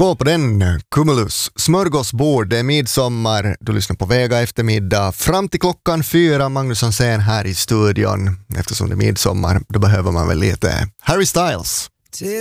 Skål på den, Cumulus. Smörgåsbord, det är midsommar. Du lyssnar på Vega eftermiddag. Fram till 4:00, Magnus Hansén här i studion. Eftersom det är midsommar, då behöver man väl lite Harry Styles.